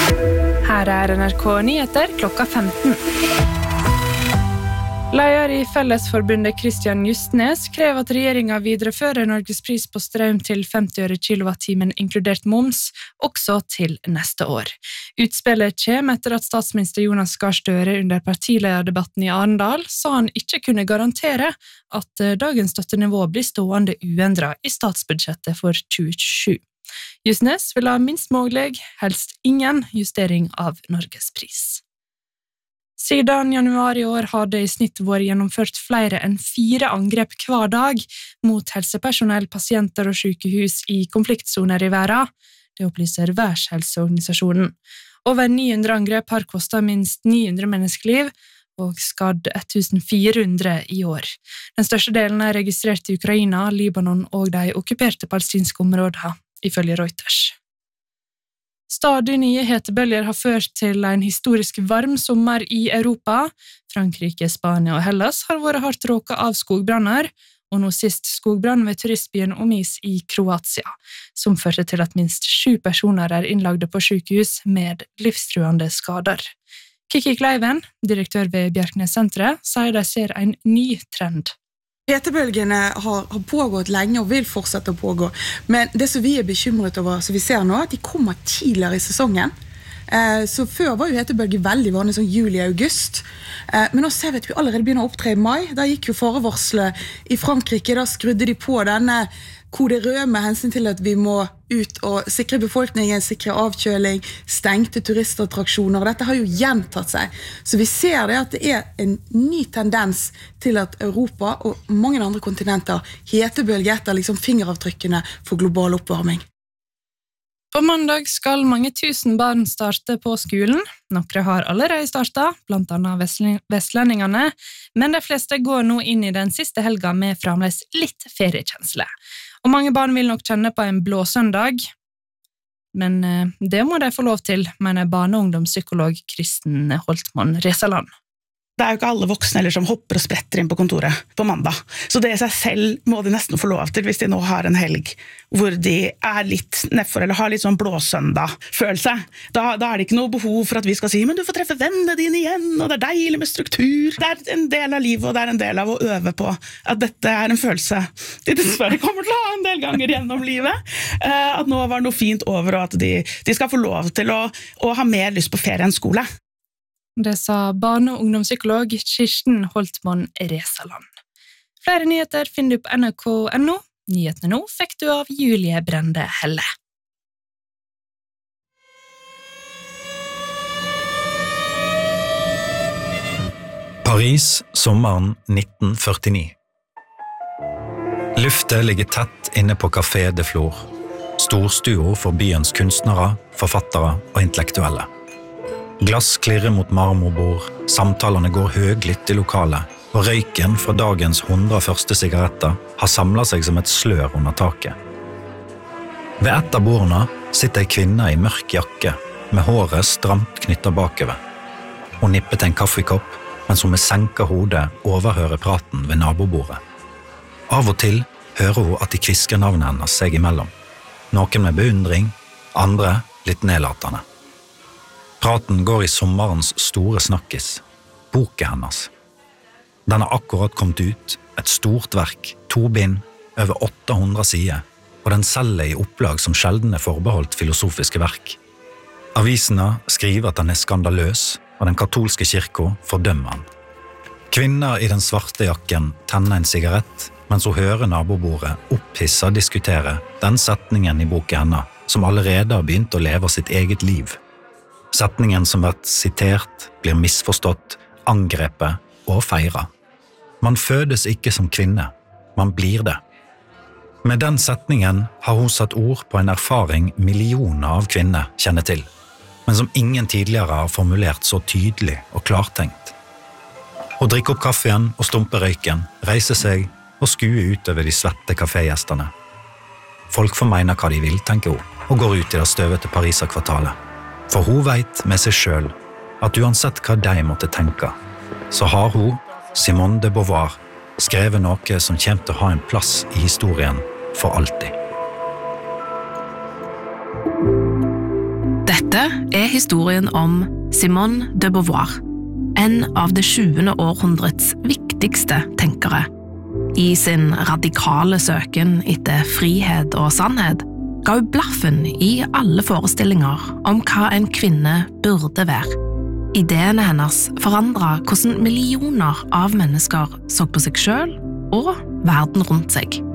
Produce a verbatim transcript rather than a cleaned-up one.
Her er N R K Nyheter klokka femten. Leder i Fellesforbundet Christian Justnes krever at regjeringen viderefører Norges pris på strøm til femti øre kilowattimen inkludert moms, også til neste år. Utspillet kommer etter at statsminister Jonas Gahr Støre under partilederdebatten i Arendal sa han ikke kunne garantere at dagens støttenivå blir stående uendret i statsbudsjettet for tjue tjuesju. Justnes vil ha minst mulig, helst ingen justering av Norges pris. Siden januar i år har det i snitt vært gjennomført flere enn fire angrep hver dag mot helsepersonell, pasienter og sykehus i konfliktsoner i verden. Det opplyser Verdenshelseorganisasjonen. Over ni hundre angrep har kostet minst ni hundre menneskeliv og skadd tusen fire hundre i år. Den største delen er registrert i Ukraina, Libanon og de okkuperte palestinske områdene, ifølge Reuters. Stadig nye hetebølger har ført til en historisk varm sommer i Europa. Frankrike, Spania og Hellas har vært hardt råket av skogbranner, og nå sist skogbrann ved turistbyen Omis i Kroatia, som førte til at minst sju personer er innlagde på sykehus med livstruende skader. Kiki Kleiven, direktør ved Bjerknessenteret, sier de ser en ny trend. Hetebølgene har, har pågått lenge og vil fortsette å pågå, men det som vi er bekymret over, som vi ser nå, at de kommer tidligere i sesongen. Eh, så før var jo hetebølge veldig vanlig, sånn juli-august, eh, men nå ser vi at vi allerede begynner å opptre i mai. Da gikk jo farevarslet i Frankrike, da skrudde de på denne kode rød med hensyn til at vi må ut og sikre befolkningen, sikre avkjøling, stengte turistattraksjoner, og dette har jo gjentatt seg. Så vi ser det at det er en ny tendens til at Europa og mange andre kontinenter hetebølge etter liksom fingeravtrykkene for global oppvarming. På mandag skal mange tusen barn starte på skolen. Noen har allerede startet, blant annet vestlendingene, men de fleste går nå inn i den siste helga med fremdeles litt feriekjensle. Og mange barn vil nok kjenne på en blå søndag, men det må de få lov til, mener barne- og ungdomspsykolog Kristen Holtmann Resaland. Det er jo ikke alle voksne eller som hopper og spretter inn på kontoret på mandag. Så det i seg selv må de nesten få lov til hvis de nå har en helg hvor de er litt nedfor eller har litt sånn blåsøndag-følelse. Da, da er det ikke noe behov for at vi skal si «Men du får treffe vennene dine igjen, og det er deilig med struktur». Det er en del av livet, og det er en del av å øve på at dette er en følelse de dessverre kommer til å ha en del ganger gjennom livet. At nå var noe fint over, og at de, de skal få lov til å, å ha mer lyst på ferie enn skole. Det sa barne- og ungdomspsykolog Kirsten Holtmann Resaland. Flere nyheter finner du på N R K punktum N O. Nyhetene nå fikk du av Julie Brende Helle. Paris, sommeren nitten førtini. Luftet ligger tett inne på Café de Flor, storstuo for byens kunstnere, forfattere og intellektuelle. Glass klirrer mot marmorbord, samtalene går høylytt i lokalet, og røyken fra dagens hundre første sigaretter har samlet seg som et slør under taket. Ved et av bordene sitter en kvinne i mørk jakke, med håret stramt knyttet bakover. Hun nipper til en kaffekopp, mens hun med senket hodet overhører praten ved nabobordet. Av og til hører hun at de kvisker navnet hennes seg imellom. Noen med beundring, andre litt nedlatende. Praten går i sommerens store snakkis, boken hennes. Den har akkurat kommet ut, et stort verk, to bind, over åtte hundre sider, og den selger i opplag som sjelden er forbeholdt filosofiske verk. Avisene skriver at den er skandaløs, og den katolske kirken fordømmer den. Kvinner i den svarte jakken tenner en sigarett, mens hun hører nabobordet opphisset diskutere den setningen i boken henne, som allerede har begynt å leve sitt eget liv. Setningen som vært sitert, blir misforstått, angrepet og feiret. Man fødes ikke som kvinne, man blir det. Med den setningen har hun satt ord på en erfaring millioner av kvinner kjenner til, men som ingen tidligere har formulert så tydelig og klartenkt. Hun drikker opp kaffen og stumper røyken, reiser seg og skuer utover de svette kafégjestene. Folk får mene hva de vil, tenker hun, og går ut i det støvete Pariserkvartalet. For hun vet med seg selv at uansett hva de måtte tenke, så har hun, Simone de Beauvoir, skrevet noe som kommer til å ha en plass i historien for alltid. Dette Dette er historien om Simone de Beauvoir, en av det tjuende århundrets viktigste tenkere. I sin radikale søken etter frihet og sannhet ga hun blaffen i alle forestillinger om hva en kvinne burde være. Ideene hennes forandret hvordan millioner av mennesker så på seg selv og verden rundt seg.